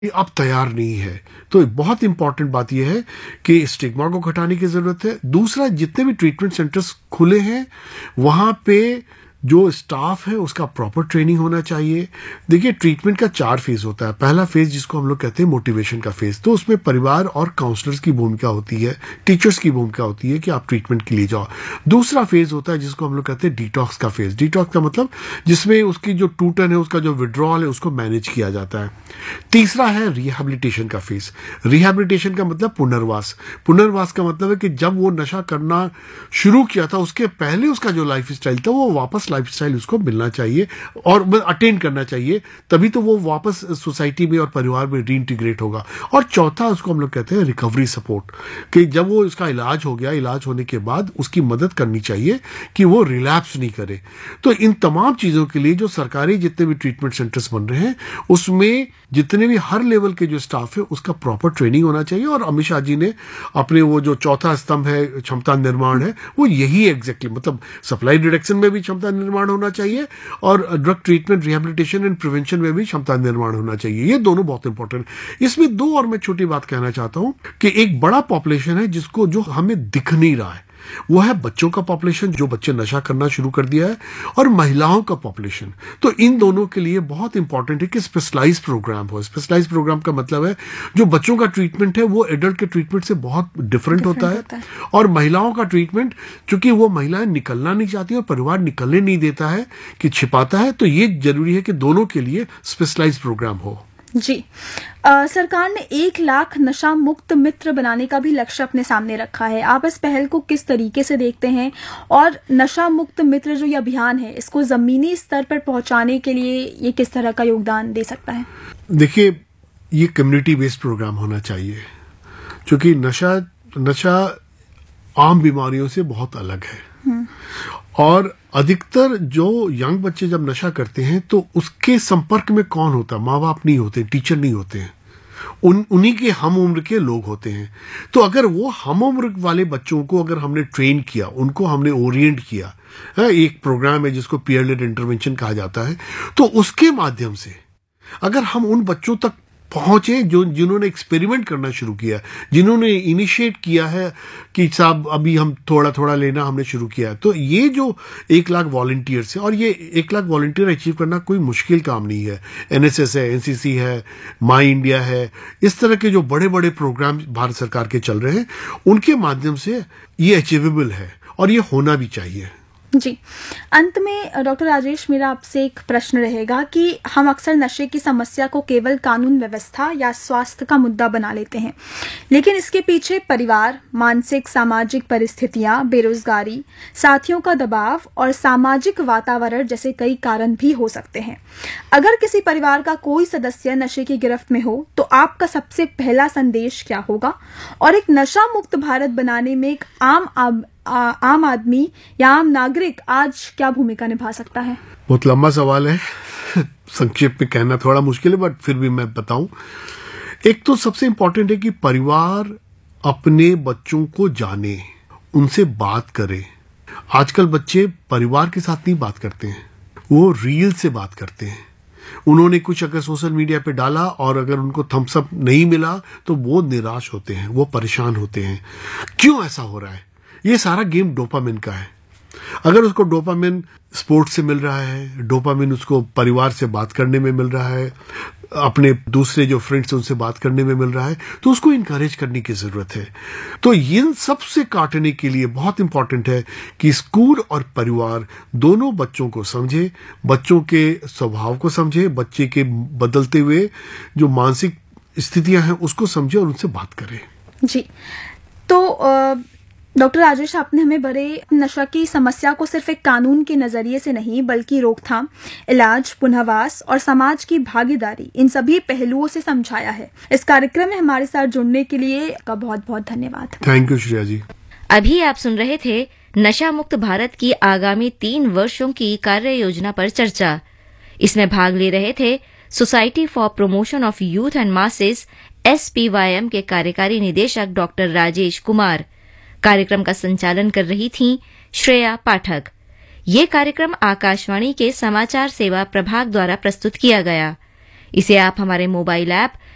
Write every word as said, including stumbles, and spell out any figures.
ये अब तैयार नहीं है। तो बहुत इंपॉर्टेंट बात यह है कि स्टिग्मा को घटाने की जरूरत है। दूसरा, जितने भी ट्रीटमेंट सेंटर्स खुले हैं वहां पे जो स्टाफ है उसका प्रॉपर ट्रेनिंग होना चाहिए। देखिए, ट्रीटमेंट का चार फेज होता है। पहला फेज जिसको हम लोग कहते हैं मोटिवेशन का फेज, तो उसमें परिवार और काउंसलर्स की भूमिका होती है, टीचर्स की भूमिका होती है कि आप ट्रीटमेंट के लिए जाओ। दूसरा फेज होता है जिसको हम लोग कहते हैं डिटॉक्स का फेज। डिटॉक्स का मतलब जिसमें उसकी जो टूटन है, उसका जो विड्रॉल है, उसको मैनेज किया जाता है। तीसरा है रिहैबिलिटेशन का फेज। रिहैबिलिटेशन का मतलब पुनर्वास। पुनर्वास का मतलब है कि जब वो नशा करना शुरू किया था उसके पहले उसका जो लाइफ स्टाइल था वो वापस लाइफस्टाइल उसको मिलना चाहिए और अटेन करना चाहिए, तभी तो वो वापस सोसाइटी में और परिवार में रीइंटीग्रेट होगा। और चौथा उसको हम लोग कहते हैं रिकवरी सपोर्ट, कि जब वो उसका इलाज हो गया, इलाज होने के बाद उसकी मदद करनी चाहिए कि वो रिलैप्स नहीं करे। तो इन तमाम चीजों के लिए जो सरकारी जितने भी ट्रीटमेंट सेंटर्स बन रहे हैं उसमें जितने भी हर लेवल के जो स्टाफ है उसका प्रॉपर ट्रेनिंग होना चाहिए। और अमित शाह जी ने अपने वो जो चौथा स्तंभ है क्षमता निर्माण है, वो यही एग्जैक्टली मतलब सप्लाई डिडक्शन में भी क्षमता निर्माण होना चाहिए और drug treatment rehabilitation and prevention में भी क्षमता निर्माण होना चाहिए। ये दोनों बहुत इंपॉर्टेंट है। इसमें दो और मैं छोटी बात कहना चाहता हूं कि एक बड़ा पॉपुलेशन है जिसको जो हमें दिख नहीं रहा है, वो है बच्चों का पॉपुलेशन, जो बच्चे नशा करना शुरू कर दिया है, और महिलाओं का पॉपुलेशन। तो इन दोनों के लिए बहुत इंपॉर्टेंट है कि स्पेशलाइज प्रोग्राम हो। स्पेशलाइज प्रोग्राम का मतलब है जो बच्चों का ट्रीटमेंट है वो एडल्ट के ट्रीटमेंट से बहुत डिफरेंट होता है, होता है। और महिलाओं का ट्रीटमेंट, चूंकि वो महिलाएं निकलना नहीं चाहती और परिवार निकलने नहीं देता है कि छिपाता है, तो ये जरूरी है कि दोनों के लिए स्पेशलाइज प्रोग्राम हो। जी, आ, सरकार ने एक लाख नशा मुक्त मित्र बनाने का भी लक्ष्य अपने सामने रखा है। आप इस पहल को किस तरीके से देखते हैं, और नशा मुक्त मित्र जो ये अभियान है इसको जमीनी स्तर पर पहुंचाने के लिए ये किस तरह का योगदान दे सकता है? देखिए, ये कम्युनिटी बेस्ड प्रोग्राम होना चाहिए, क्योंकि नशा नशा आम बीमारियों से बहुत अलग है। और अधिकतर जो यंग बच्चे जब नशा करते हैं तो उसके संपर्क में कौन होता है? माँ बाप नहीं होते, टीचर नहीं होते हैं, उन उन्हीं के हम उम्र के लोग होते हैं। तो अगर वो हम उम्र वाले बच्चों को अगर हमने ट्रेन किया, उनको हमने ओरिएंट किया, एक प्रोग्राम है जिसको पीयर लेड इंटरवेंशन कहा जाता है, तो उसके माध्यम से अगर हम उन बच्चों तक पहुंचे जो जिन्होंने एक्सपेरिमेंट करना शुरू किया, जिन्होंने इनिशिएट किया है कि साहब अभी हम थोड़ा थोड़ा लेना हमने शुरू किया है, तो ये जो एक लाख वॉलंटियर्स है, और ये एक लाख वॉलंटियर अचीव करना कोई मुश्किल काम नहीं है। एनएसएस है, एनसीसी है, माई इंडिया है, इस तरह के जो बड़े बड़े प्रोग्राम भारत सरकार के चल रहे हैं उनके माध्यम से ये अचीवेबल है और ये होना भी चाहिए। जी, अंत में डॉक्टर राजेश, मेरा आपसे एक प्रश्न रहेगा कि हम अक्सर नशे की समस्या को केवल कानून व्यवस्था या स्वास्थ्य का मुद्दा बना लेते हैं, लेकिन इसके पीछे परिवार, मानसिक सामाजिक परिस्थितियां, बेरोजगारी, साथियों का दबाव और सामाजिक वातावरण जैसे कई कारण भी हो सकते हैं। अगर किसी परिवार का कोई सदस्य नशे की गिरफ्त में हो तो आपका सबसे पहला संदेश क्या होगा, और एक नशा मुक्त भारत बनाने में एक आम आम आ, आम आदमी या आम नागरिक आज क्या भूमिका निभा सकता है? बहुत लंबा सवाल है, संक्षेप में कहना थोड़ा मुश्किल है, बट फिर भी मैं बताऊं। एक तो सबसे इंपॉर्टेंट है कि परिवार अपने बच्चों को जाने, उनसे बात करे। आजकल बच्चे परिवार के साथ नहीं बात करते हैं, वो रील से बात करते हैं। उन्होंने कुछ अगर सोशल मीडिया पे डाला और अगर उनको थम्स अप नहीं मिला तो वो निराश होते हैं, वो परेशान होते हैं। क्यों ऐसा हो रहा है? ये सारा गेम डोपामिन का है। अगर उसको डोपामिन स्पोर्ट्स से मिल रहा है, डोपामिन उसको परिवार से बात करने में मिल रहा है, अपने दूसरे जो फ्रेंड्स उनसे बात करने में मिल रहा है, तो उसको इनकरेज करने की जरूरत है। तो इन सबसे काटने के लिए बहुत इंपॉर्टेंट है कि स्कूल और परिवार दोनों बच्चों को समझे, बच्चों के स्वभाव को समझे, बच्चे के बदलते हुए जो मानसिक स्थितियां हैं उसको समझे और उनसे बात करें। जी, तो आ... डॉक्टर राजेश, आपने हमें बड़े नशा की समस्या को सिर्फ एक कानून के नजरिए से नहीं बल्कि रोकथाम, इलाज, पुनर्वास और समाज की भागीदारी, इन सभी पहलुओं से समझाया है। इस कार्यक्रम में हमारे साथ जुड़ने के लिए आपका बहुत बहुत धन्यवाद। थैंक यू श्रेया जी। अभी आप सुन रहे थे नशा मुक्त भारत की आगामी तीन वर्षों की कार्य योजना पर चर्चा। इसमें भाग ले रहे थे society for promotion of youth and masses S P Y M के कार्यकारी निदेशक डॉक्टर राजेश कुमार। कार्यक्रम का संचालन कर रही थीं श्रेया पाठक। ये कार्यक्रम आकाशवाणी के समाचार सेवा प्रभाग द्वारा प्रस्तुत किया गया। इसे आप हमारे मोबाइल ऐप